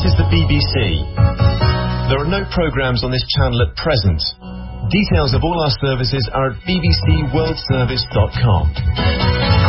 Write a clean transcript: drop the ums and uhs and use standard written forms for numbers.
This is the BBC. There are no programmes on this channel at present. Details of all our services are at bbcworldservice.com.